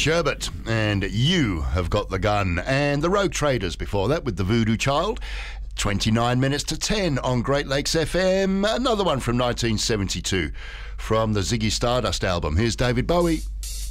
Sherbet, and You Have Got the Gun, and the Rogue Traders before that with the Voodoo Child. 29 minutes to 10 on Great Lakes FM. Another one from 1972 from the Ziggy Stardust album. Here's David Bowie.